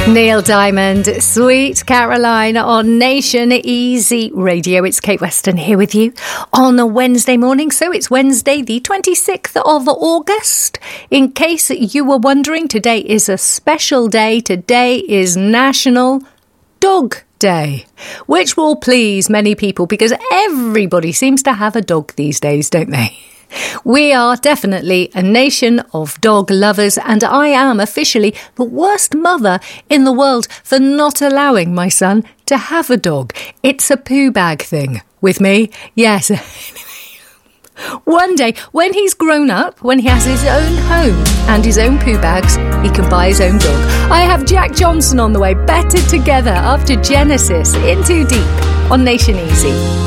Neil Diamond, Sweet Caroline on Nation Easy Radio. It's Kate Weston here with you on a Wednesday morning. So it's Wednesday, the 26th of August. In case you were wondering, today is a special day. Today is National Dog Day, which will please many people because everybody seems to have a dog these days, don't they? We are definitely a nation of dog lovers, and I am officially the worst mother in the world for not allowing my son to have a dog. It's a poo bag thing with me. Yes. One day, when he's grown up, when he has his own home and his own poo bags, he can buy his own dog. I have Jack Johnson on the way, better together after Genesis, In Too Deep on Nation Easy.